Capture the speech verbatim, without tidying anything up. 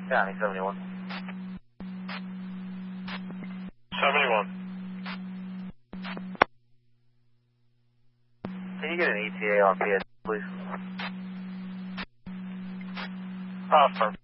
County seventy-one. seventy-one. Can you get an E T A on P S, please? Affirm.